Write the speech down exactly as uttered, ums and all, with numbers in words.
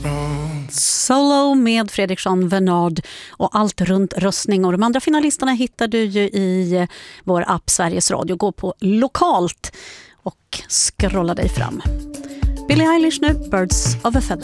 Solo med Fredrik Jean Venard och allt runt röstning. Och de andra finalisterna hittar du ju i vår app Sveriges Radio. Gå på lokalt och scrolla dig fram. Billie Eilish nu, Birds of a Feather.